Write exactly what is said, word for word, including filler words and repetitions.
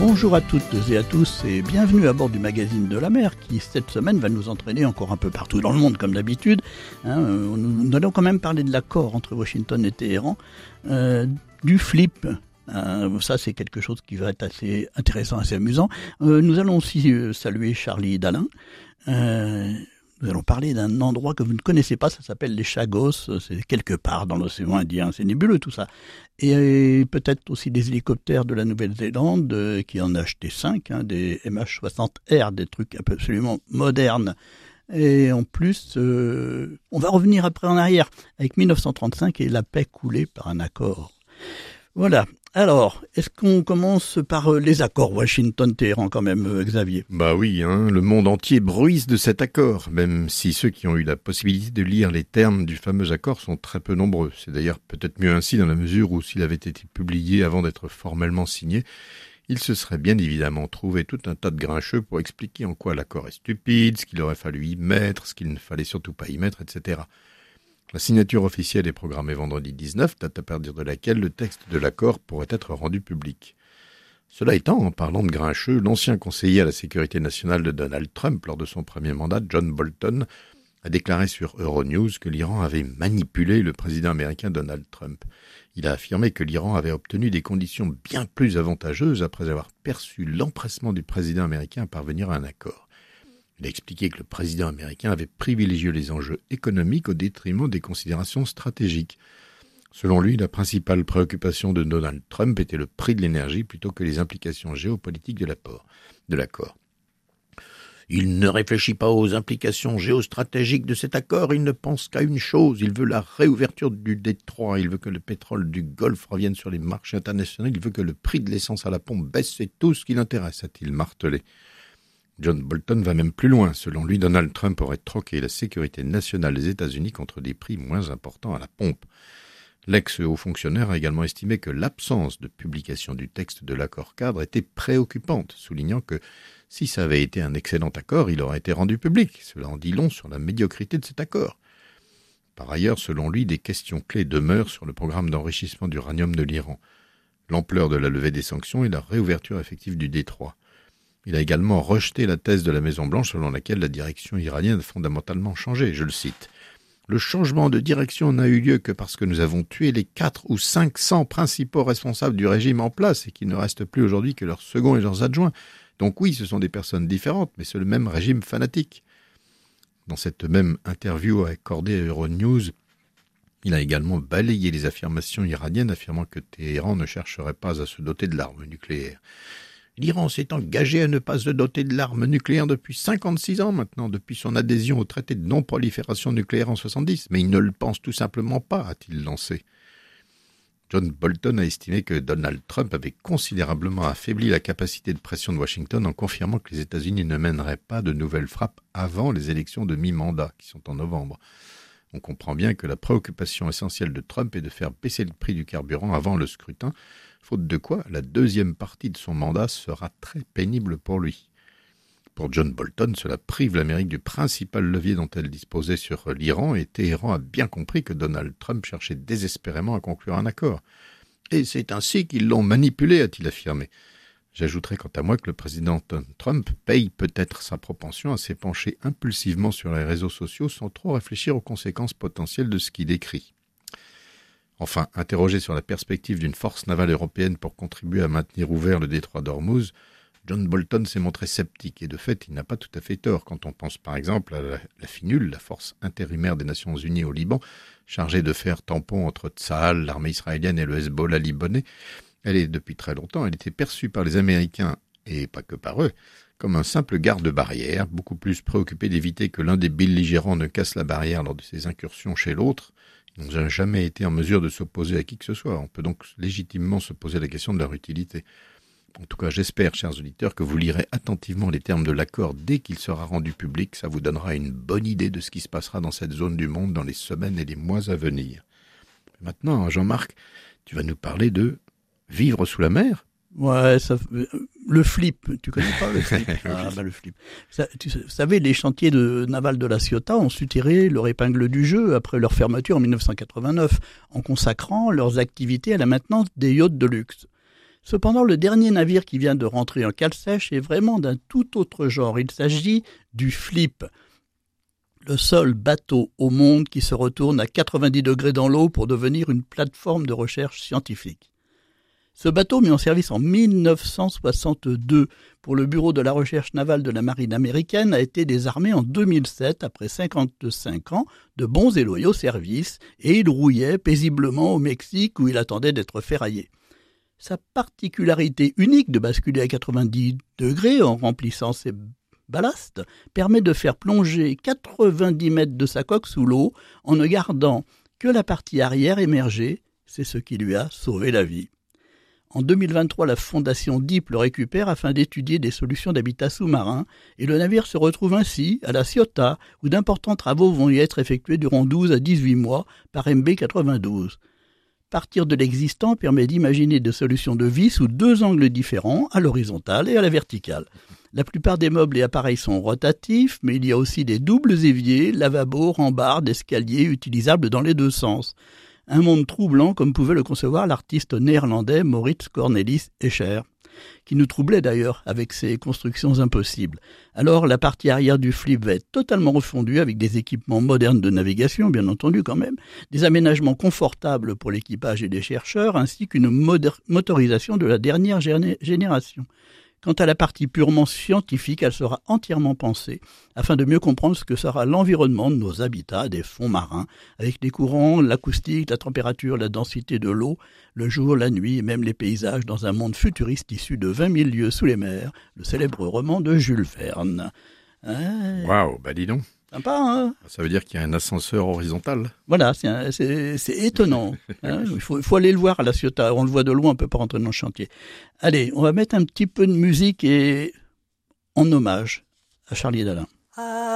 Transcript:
Bonjour à toutes et à tous et bienvenue à bord du magazine de la mer qui cette semaine va nous entraîner encore un peu partout dans le monde comme d'habitude. Hein, nous, nous allons quand même parler de l'accord entre Washington et Téhéran, euh, du flip. Euh, ça c'est quelque chose qui va être assez intéressant, assez amusant. Euh, nous allons aussi euh, saluer Charlie Dalin. Euh, Nous allons parler d'un endroit que vous ne connaissez pas, ça s'appelle les Chagos, c'est quelque part dans l'océan Indien, c'est nébuleux tout ça. Et peut-être aussi des hélicoptères de la Nouvelle-Zélande, euh, qui en a acheté cinq, hein, des M H soixante R, des trucs absolument modernes. Et en plus, euh, on va revenir après en arrière, avec dix-neuf cent trente-cinq et la paix coulée par un accord. Voilà. Alors, est-ce qu'on commence par les accords Washington-Téhéran quand même, Xavier ? Bah oui, hein, le monde entier bruise de cet accord, même si ceux qui ont eu la possibilité de lire les termes du fameux accord sont très peu nombreux. C'est d'ailleurs peut-être mieux ainsi dans la mesure où s'il avait été publié avant d'être formellement signé, il se serait bien évidemment trouvé tout un tas de grincheux pour expliquer en quoi l'accord est stupide, ce qu'il aurait fallu y mettre, ce qu'il ne fallait surtout pas y mettre, et cetera. La signature officielle est programmée vendredi dix-neuf, date à partir de laquelle le texte de l'accord pourrait être rendu public. Cela étant, en parlant de grincheux, l'ancien conseiller à la sécurité nationale de Donald Trump lors de son premier mandat, John Bolton, a déclaré sur Euronews que l'Iran avait manipulé le président américain Donald Trump. Il a affirmé que l'Iran avait obtenu des conditions bien plus avantageuses après avoir perçu l'empressement du président américain à parvenir à un accord. Il a expliqué que le président américain avait privilégié les enjeux économiques au détriment des considérations stratégiques. Selon lui, la principale préoccupation de Donald Trump était le prix de l'énergie plutôt que les implications géopolitiques de l'accord. Il ne réfléchit pas aux implications géostratégiques de cet accord, il ne pense qu'à une chose, il veut la réouverture du détroit, il veut que le pétrole du Golfe revienne sur les marchés internationaux, il veut que le prix de l'essence à la pompe baisse, c'est tout ce qui l'intéresse, a-t-il martelé. John Bolton va même plus loin. Selon lui, Donald Trump aurait troqué la sécurité nationale des États-Unis contre des prix moins importants à la pompe. L'ex-haut fonctionnaire a également estimé que l'absence de publication du texte de l'accord-cadre était préoccupante, soulignant que si ça avait été un excellent accord, il aurait été rendu public. Cela en dit long sur la médiocrité de cet accord. Par ailleurs, selon lui, des questions clés demeurent sur le programme d'enrichissement d'uranium de l'Iran, l'ampleur de la levée des sanctions et la réouverture effective du détroit. Il a également rejeté la thèse de la Maison-Blanche selon laquelle la direction iranienne a fondamentalement changé. Je le cite. « Le changement de direction n'a eu lieu que parce que nous avons tué les quatre ou cinq cents principaux responsables du régime en place et qu'il ne reste plus aujourd'hui que leurs seconds et leurs adjoints. Donc oui, ce sont des personnes différentes, mais c'est le même régime fanatique. » Dans cette même interview accordée à Euronews, il a également balayé les affirmations iraniennes affirmant que Téhéran ne chercherait pas à se doter de l'arme nucléaire. L'Iran s'est engagé à ne pas se doter de l'arme nucléaire depuis cinquante-six ans maintenant, depuis son adhésion au traité de non-prolifération nucléaire en soixante-dix, mais il ne le pense tout simplement pas, a-t-il lancé. John Bolton a estimé que Donald Trump avait considérablement affaibli la capacité de pression de Washington en confirmant que les États-Unis ne mèneraient pas de nouvelles frappes avant les élections de mi-mandat, qui sont en novembre. On comprend bien que la préoccupation essentielle de Trump est de faire baisser le prix du carburant avant le scrutin, faute de quoi la deuxième partie de son mandat sera très pénible pour lui. Pour John Bolton, cela prive l'Amérique du principal levier dont elle disposait sur l'Iran et Téhéran a bien compris que Donald Trump cherchait désespérément à conclure un accord. Et c'est ainsi qu'ils l'ont manipulé, a-t-il affirmé. J'ajouterai quant à moi que le président Trump paye peut-être sa propension à s'épancher impulsivement sur les réseaux sociaux sans trop réfléchir aux conséquences potentielles de ce qu'il écrit. Enfin, interrogé sur la perspective d'une force navale européenne pour contribuer à maintenir ouvert le détroit d'Ormuz, John Bolton s'est montré sceptique et de fait, il n'a pas tout à fait tort quand on pense par exemple à la, la FINUL, la force intérimaire des Nations Unies au Liban, chargée de faire tampon entre Tsahal, l'armée israélienne et le Hezbollah libanais. Elle est depuis très longtemps, elle était perçue par les Américains, et pas que par eux, comme un simple garde-barrière, beaucoup plus préoccupé d'éviter que l'un des belligérants ne casse la barrière lors de ses incursions chez l'autre. Ils n'ont jamais été en mesure de s'opposer à qui que ce soit. On peut donc légitimement se poser la question de leur utilité. En tout cas, j'espère, chers auditeurs, que vous lirez attentivement les termes de l'accord dès qu'il sera rendu public. Ça vous donnera une bonne idée de ce qui se passera dans cette zone du monde dans les semaines et les mois à venir. Maintenant, Jean-Marc, tu vas nous parler de vivre sous la mer ? Ouais, ça, le flip, tu connais pas le flip? Ah, bah, le flip. Ça, tu savais, les chantiers de navals de la Ciotat ont su tirer leur épingle du jeu après leur fermeture en dix-neuf cent quatre-vingt-neuf, en consacrant leurs activités à la maintenance des yachts de luxe. Cependant, le dernier navire qui vient de rentrer en cale sèche est vraiment d'un tout autre genre. Il s'agit du Flip, le seul bateau au monde qui se retourne à quatre-vingt-dix degrés dans l'eau pour devenir une plateforme de recherche scientifique. Ce bateau, mis en service en mille neuf cent soixante-deux pour le Bureau de la recherche navale de la marine américaine, a été désarmé en deux mille sept après cinquante-cinq ans de bons et loyaux services, et il rouillait paisiblement au Mexique où il attendait d'être ferraillé. Sa particularité unique de basculer à quatre-vingt-dix degrés en remplissant ses ballasts permet de faire plonger quatre-vingt-dix mètres de sa coque sous l'eau en ne gardant que la partie arrière émergée. C'est ce qui lui a sauvé la vie. En deux mille vingt-trois, la fondation DEEP le récupère afin d'étudier des solutions d'habitat sous-marin et le navire se retrouve ainsi à La Ciotat où d'importants travaux vont y être effectués durant douze à dix-huit mois par M B quatre-vingt-douze. Partir de l'existant permet d'imaginer des solutions de vie sous deux angles différents, à l'horizontale et à la verticale. La plupart des meubles et appareils sont rotatifs, mais il y a aussi des doubles éviers, lavabos, rambardes, escaliers utilisables dans les deux sens. Un monde troublant comme pouvait le concevoir l'artiste néerlandais Maurits Cornelis Escher, qui nous troublait d'ailleurs avec ses constructions impossibles. Alors la partie arrière du Flip va être totalement refondue avec des équipements modernes de navigation, bien entendu quand même, des aménagements confortables pour l'équipage et les chercheurs, ainsi qu'une moder- motorisation de la dernière géné- génération. Quant à la partie purement scientifique, elle sera entièrement pensée afin de mieux comprendre ce que sera l'environnement de nos habitats des fonds marins, avec les courants, l'acoustique, la température, la densité de l'eau, le jour, la nuit et même les paysages dans un monde futuriste issu de vingt mille lieues sous les mers, le célèbre roman de Jules Verne. Waouh, wow, bah dis donc. Sympa, hein? Ça veut dire qu'il y a un ascenseur horizontal. Voilà, c'est, un, c'est, c'est étonnant. Hein, il, faut, il faut aller le voir à La Ciotat. On le voit de loin, on ne peut pas rentrer dans le chantier. Allez, on va mettre un petit peu de musique et en hommage à Charlie Dalin.